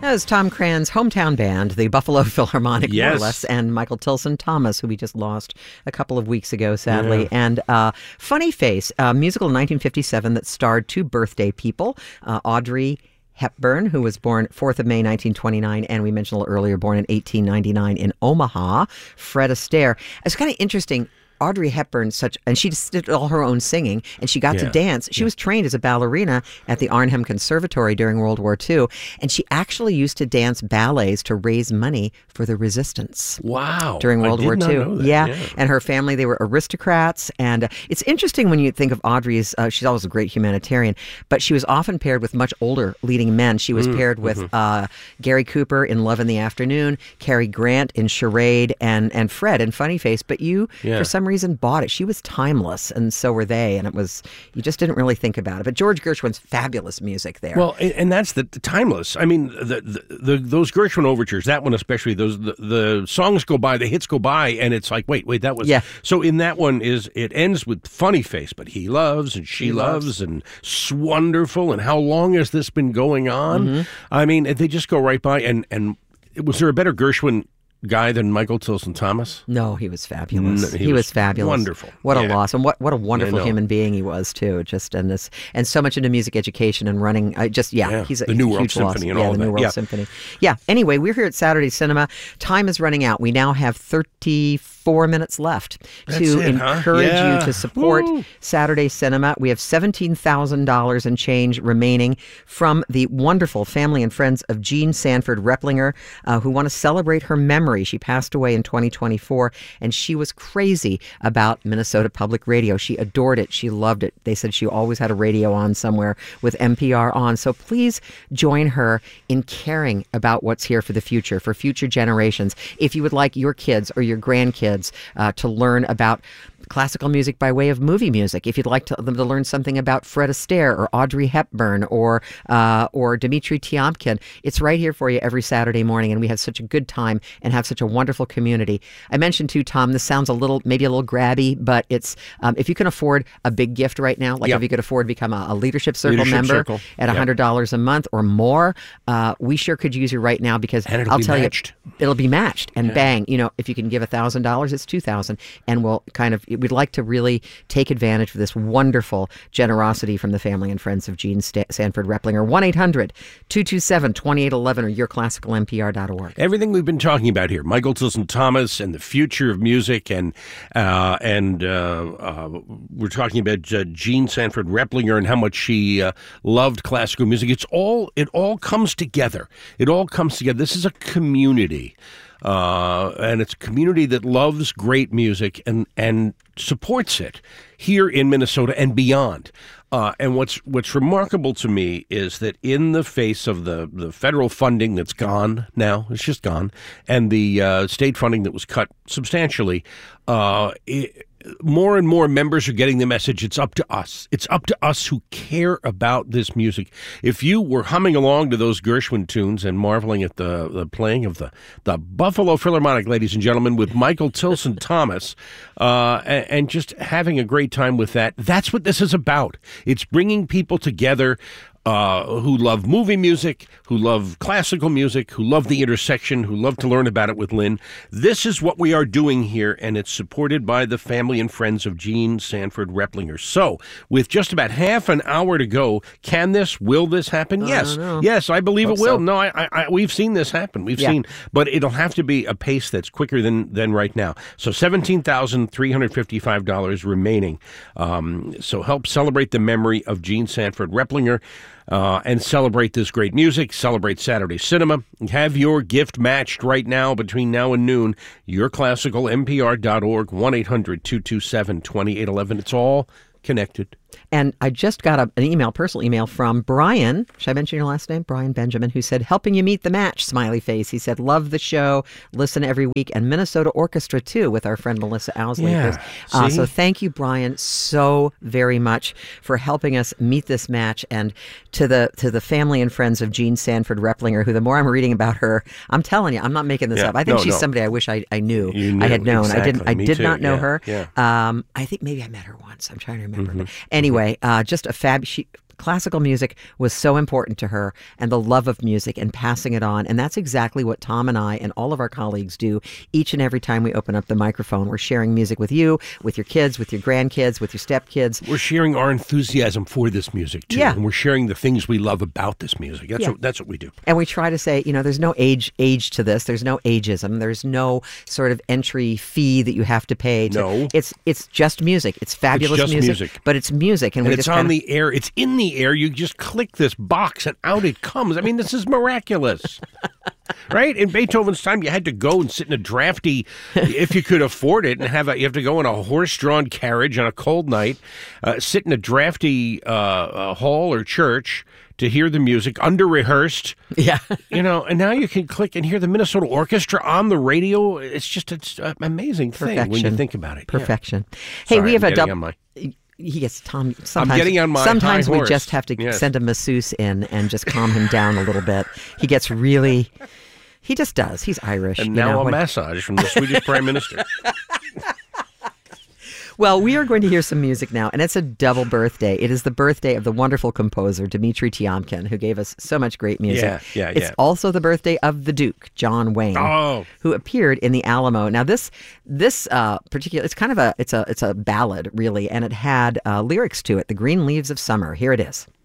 was Tom Cran's hometown band, the Buffalo Philharmonic, more or Yes. less, and Michael Tilson Thomas, who we just lost a couple of weeks ago, sadly. And Funny Face, a musical in 1957 that starred two birthday people, Audrey Hepburn, who was born 4th of May, 1929, and we mentioned a little earlier, born in 1899 in Omaha. Fred Astaire. It's kind of interesting. Audrey Hepburn, and she just did all her own singing, and she got to dance. She was trained as a ballerina at the Arnhem Conservatory during World War II, and she actually used to dance ballets to raise money for the resistance. Wow. During World War I did not II. know that. Yeah, and her family, they were aristocrats, and it's interesting when you think of Audrey's, she's always a great humanitarian, but she was often paired with much older leading men. She was paired with Gary Cooper in Love in the Afternoon, Cary Grant in Charade, and Fred in Funny Face, but for some reason bought it. She was timeless, and so were they, and it was, you just didn't really think about it. But George Gershwin's fabulous music there. Well, and that's the timeless. I mean, those Gershwin overtures, that one especially, the songs go by, the hits go by, and it's like, wait, that was... Yeah. So in that one, it ends with Funny Face, but he loves, and she loves, and it's wonderful, and how long has this been going on? I mean, they just go right by, and was there a better Gershwin guy than Michael Tilson Thomas? No, he was fabulous. He was fabulous. Wonderful. What a loss, and what a wonderful human being he was too. Just and so much into music education and running. He's the New World huge loss. Symphony and all the that. New World Symphony. Yeah. Anyway, we're here at Saturday Cinema. Time is running out. We now have 34 minutes left to encourage you to support Saturday Cinema. We have $17,000 and change remaining from the wonderful family and friends of Jean Sanford Replinger, who want to celebrate her memory. She passed away in 2024, and she was crazy about Minnesota Public Radio. She adored it. She loved it. They said she always had a radio on somewhere with NPR on. So please join her in caring about what's here for the future, for future generations. If you would like your kids or your grandkids to learn about classical music by way of movie music, if you'd like them to learn something about Fred Astaire or Audrey Hepburn or Dmitri Tiomkin, it's right here for you every Saturday morning, and we have such a good time and have such a wonderful community. I mentioned too, Tom, this sounds maybe a little grabby, but it's if you can afford a big gift right now, like if you could afford to become a Leadership Circle member at $100 a month or more, we sure could use you right now, because I'll tell you, it'll be matched, and bang, if you can give $1,000, it's $2,000, and we'd like to really take advantage of this wonderful generosity from the family and friends of Jean Sanford Replinger. 1-800-227-2811 or yourclassicalenpr.org. Everything we've been talking about here, Michael Tilson Thomas and the future of music, and we're talking about Jean Sanford Replinger and how much she loved classical music. It all comes together. It all comes together. This is a community. And it's a community that loves great music and supports it here in Minnesota and beyond. And what's remarkable to me is that in the face of the federal funding that's gone now, it's just gone, and the state funding that was cut substantially, more and more members are getting the message. It's up to us. It's up to us who care about this music. If you were humming along to those Gershwin tunes and marveling at the playing of the Buffalo Philharmonic, ladies and gentlemen, with Michael Tilson Thomas, and just having a great time with that, that's what this is about. It's bringing people together who love movie music, who love classical music, who love the intersection, who love to learn about it with Lynn. This is what we are doing here, and it's supported by the family and friends of Jean Sanford Replinger. So, with just about half an hour to go, will this happen? Yes. Yes, I believe it will. So. No, we've seen this happen. We've seen, but it'll have to be a pace that's quicker than right now. So $17,355 remaining. So help celebrate the memory of Jean Sanford Replinger. And celebrate this great music, celebrate Saturday Cinema. Have your gift matched right now between now and noon. yourclassicalenpr.org, 1-800-227-2811. It's all connected. And I just got an personal email from Brian. Should I mention your last name? Brian Benjamin, who said, helping you meet the match, smiley face. He said, love the show, listen every week, and Minnesota Orchestra, too, with our friend Melissa Owsley. Yeah, so thank you, Brian, so very much for helping us meet this match. And to the family and friends of Jean Sanford Replinger, who the more I'm reading about her, I'm telling you, I'm not making this up. I think she's somebody I wish I knew. I had known. Exactly. I did not know her. Yeah. I think maybe I met her once. I'm trying to remember. But anyway, just a classical music was so important to her, and the love of music and passing it on. And that's exactly what Tom and I and all of our colleagues do each and every time we open up the microphone. We're sharing music with you, with your kids, with your grandkids, with your stepkids. We're sharing our enthusiasm for this music, too. Yeah. And we're sharing the things we love about this music. That's what we do. And we try to say, there's no age to this. There's no ageism. There's no sort of entry fee that you have to pay. No. It's just music. It's fabulous music. But it's music. And it's on the air. It's in the air. You just click this box and out it comes. I mean, this is miraculous. Right? In Beethoven's time, you had to go and sit in a drafty, if you could afford it, and you have to go in a horse-drawn carriage on a cold night, sit in a drafty hall or church to hear the music, under-rehearsed. Yeah. And now you can click and hear the Minnesota Orchestra on the radio. It's an amazing thing when you think about it. Perfection. Yeah. Hey, Sorry, we have I'm a getting on my... Tom. Sometimes, I'm getting on my sometimes high we horse. just have to send a masseuse in and just calm him down a little bit. He gets really... He just does. He's Irish. And now a massage from the Swedish Prime Minister. Well, we are going to hear some music now, and it's a double birthday. It is the birthday of the wonderful composer, Dmitri Tiomkin, who gave us so much great music. Yeah. It's also the birthday of the Duke, John Wayne, who appeared in the Alamo. Now, this particular, it's kind of it's a ballad, really, and it had lyrics to it, The Green Leaves of Summer. Here it is.